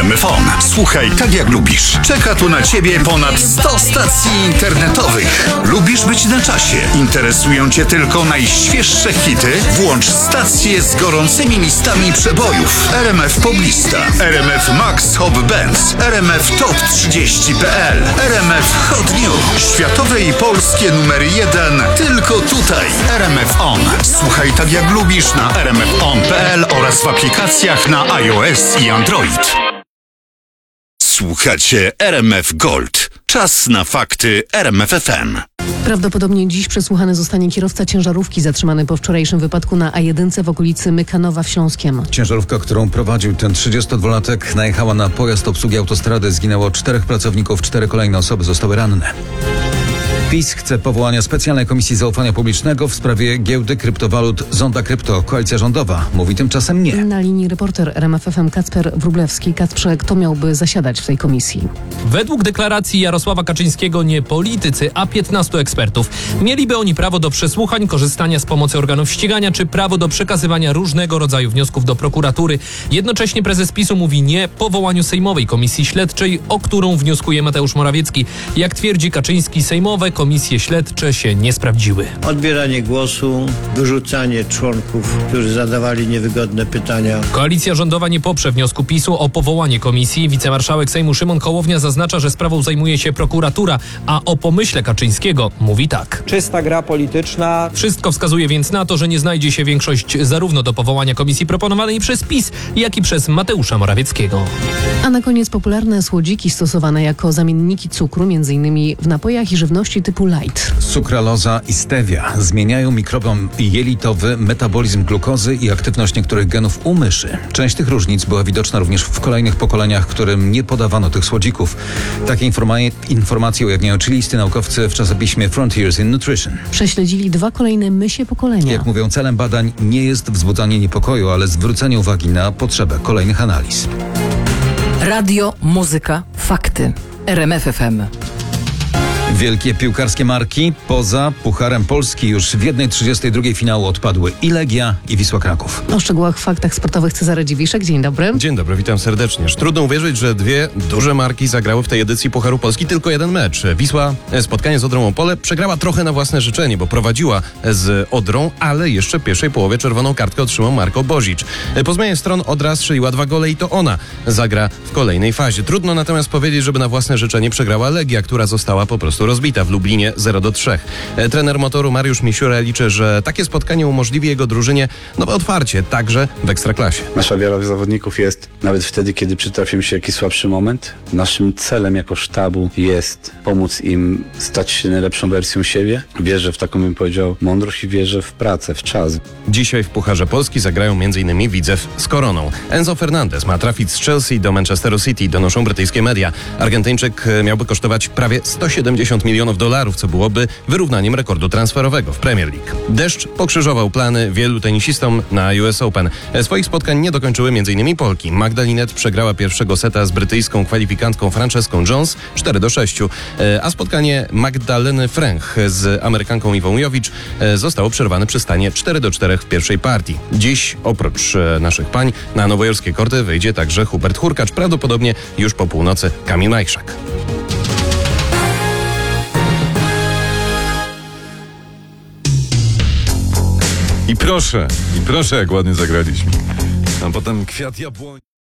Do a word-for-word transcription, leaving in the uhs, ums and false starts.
M F O N. Słuchaj tak jak lubisz. Czeka tu na Ciebie ponad sto stacji internetowych. Lubisz być na czasie? Interesują Cię tylko najświeższe hity? Włącz stacje z gorącymi listami przebojów. R M F Poblista, R M F Max Hop Bands, R M F Top trzydzieści kropka p l, R M F Hot News. Światowe i polskie numer jeden tylko tutaj. R M F O N. Słuchaj tak jak lubisz na r m f on kropka p l oraz w aplikacjach na iOS i Android. Słuchacie R M F Gold. Czas na fakty R M F F M. Prawdopodobnie dziś przesłuchany zostanie kierowca ciężarówki zatrzymany po wczorajszym wypadku na A jeden w okolicy Mykanowa w Śląskiem. Ciężarówka, którą prowadził ten trzydziestodwulatek, najechała na pojazd obsługi autostrady. Zginęło czterech pracowników, cztery kolejne osoby zostały ranne. PiS chce powołania specjalnej komisji zaufania publicznego w sprawie giełdy kryptowalut Zonda Krypto. Koalicja rządowa mówi tymczasem nie. Na linii reporter R M F F M Kacper Wróblewski. Kacprze, kto miałby zasiadać w tej komisji? Według deklaracji Jarosława Kaczyńskiego nie politycy, a piętnastu ekspertów. Mieliby oni prawo do przesłuchań, korzystania z pomocy organów ścigania, czy prawo do przekazywania różnego rodzaju wniosków do prokuratury. Jednocześnie prezes PiSu mówi nie powołaniu sejmowej komisji śledczej, o którą wnioskuje Mateusz Morawiecki. Jak twierdzi Kaczyński, sejmowe komisje śledcze się nie sprawdziły. Odbieranie głosu, wyrzucanie członków, którzy zadawali niewygodne pytania. Koalicja rządowa nie poprze wniosku PiSu o powołanie komisji. Wicemarszałek Sejmu Szymon Hołownia zaznacza, że sprawą zajmuje się prokuratura, a o pomyśle Kaczyńskiego mówi tak. Czysta gra polityczna. Wszystko wskazuje więc na to, że nie znajdzie się większość zarówno do powołania komisji proponowanej przez PiS, jak i przez Mateusza Morawieckiego. A na koniec popularne słodziki stosowane jako zamienniki cukru, m.in. w napojach i żywności typu light. Sukraloza i stevia zmieniają mikrobiom jelitowy, metabolizm glukozy i aktywność niektórych genów u myszy. Część tych różnic była widoczna również w kolejnych pokoleniach, którym nie podawano tych słodzików. Takie informa- informacje ujawniają chilijscy naukowcy w czasopiśmie Frontiers in Nutrition. Prześledzili dwa kolejne mysie pokolenia. Jak mówią, celem badań nie jest wzbudzanie niepokoju, ale zwrócenie uwagi na potrzebę kolejnych analiz. Radio, muzyka, fakty. R M F F M. Wielkie piłkarskie marki poza Pucharem Polski już w jednej trzydziestej drugiej finału odpadły i Legia, i Wisła Kraków. O szczegółach w faktach sportowych Cezary Dziwiszek. Dzień dobry. Dzień dobry, witam serdecznie. Trudno uwierzyć, że dwie duże marki zagrały w tej edycji Pucharu Polski tylko jeden mecz. Wisła spotkanie z Odrą Opole przegrała trochę na własne życzenie, bo prowadziła z Odrą, ale jeszcze w pierwszej połowie czerwoną kartkę otrzymał Marko Bozic. Po zmianie stron Odra strzeliła dwa gole i to ona zagra w kolejnej fazie. Trudno natomiast powiedzieć, żeby na własne życzenie przegrała Legia, która została po prostu rozbita w Lublinie zero do trzech. Trener Motoru Mariusz Misiura liczy, że takie spotkanie umożliwi jego drużynie nowe otwarcie, także w Ekstraklasie. Nasza wiara w zawodników jest nawet wtedy, kiedy przytrafi mi się jakiś słabszy moment. Naszym celem jako sztabu jest pomóc im stać się najlepszą wersją siebie. Wierzę w taką, bym powiedział, mądrość i wierzę w pracę, w czas. Dzisiaj w Pucharze Polski zagrają m.in. Widzew z Koroną. Enzo Fernandez ma trafić z Chelsea do Manchesteru City, donoszą brytyjskie media. Argentyńczyk miałby kosztować prawie sto siedemdziesiąt milionów dolarów, co byłoby wyrównaniem rekordu transferowego w Premier League. Deszcz pokrzyżował plany wielu tenisistom na U S Open. Swoich spotkań nie dokończyły m.in. Polki. Magda Linette przegrała pierwszego seta z brytyjską kwalifikantką Franceską Jones cztery do sześciu, a spotkanie Magdaleny Fręch z Amerykanką Iwą Jowicz zostało przerwane przy stanie cztery do czterech w pierwszej partii. Dziś oprócz naszych pań na nowojorskie korty wyjdzie także Hubert Hurkacz, prawdopodobnie już po północy Kamil Majszak. I proszę, i proszę, jak ładnie zagraliśmy. A potem kwiat jabłoni.